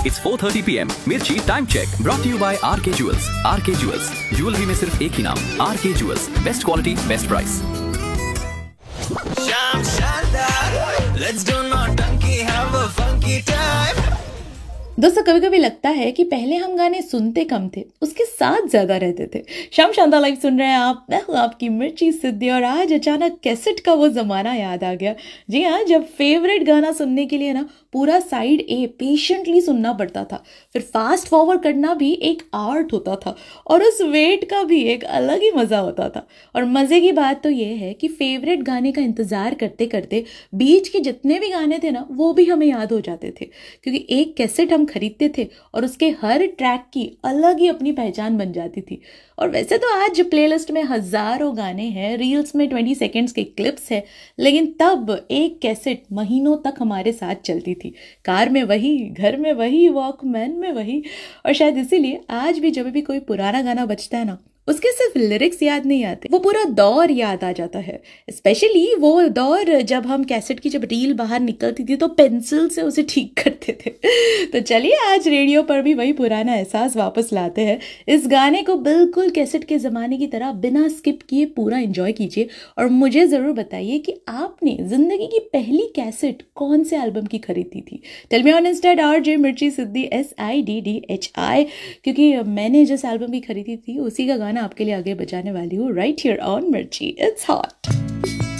It's 4:30 PM. Mirchi time check. Brought to you by RK Jewels. RK Jewels. Jewelry में सिर्फ एक ही नाम. RK Jewels. Best quality, best price. Sham Shandar, let's do naughty, have a funky time. दोस्तों कभी कभी लगता है कि पहले हम गाने सुनते कम थे, उसके साथ ज्यादा रहते थे। शाम शानदार लाइव सुन रहे हैं आप, मैं हूं आपकी मिर्ची सिद्धि और आज अचानक कैसेट का वो जमाना याद आ गया। जी हाँ, जब फेवरेट गाना सुनने के लिए ना पूरा साइड ए पेशेंटली सुनना पड़ता था, फिर फास्ट फॉरवर्ड करना भी एक आर्ट होता था और उस वेट का भी एक अलग ही मजा होता था। और मजे की बात तो ये है कि फेवरेट गाने का इंतजार करते करते बीच के जितने भी गाने थे ना वो भी हमें याद हो जाते थे, क्योंकि एक कैसेट हम खरीदते थे और उसके हर ट्रैक की अलग ही अपनी पहचान बन जाती थी। और वैसे तो आज प्लेलिस्ट में हजारों गाने हैं, रील्स में 20 सेकेंड्स के क्लिप्स है, लेकिन तब एक कैसेट महीनों तक हमारे साथ चलती थी। कार में वही, घर में वही, वॉकमैन में वही। और शायद इसीलिए आज भी जब भी कोई पुराना गाना बजता है ना, उसके सिर्फ लिरिक्स याद नहीं आते, वो पूरा दौर याद आ जाता है। स्पेशली वो दौर जब हम कैसेट की जब रील बाहर निकलती थी तो पेंसिल से उसे ठीक करते थे। तो चलिए आज रेडियो पर भी वही पुराना एहसास वापस लाते हैं। इस गाने को बिल्कुल कैसेट के ज़माने की तरह बिना स्किप किए पूरा एंजॉय कीजिए और मुझे ज़रूर बताइए कि आपने ज़िंदगी की पहली कैसेट कौन से एल्बम की खरीदी थी। Tell me on Insta RJ मिर्ची सिद्धि SIDDHI, क्योंकि मैंने जिस एल्बम की खरीदी थी उसी का गाना आपके लिए आगे बजाने वाली हूँ राइट हियर ऑन मिर्ची। It's hot.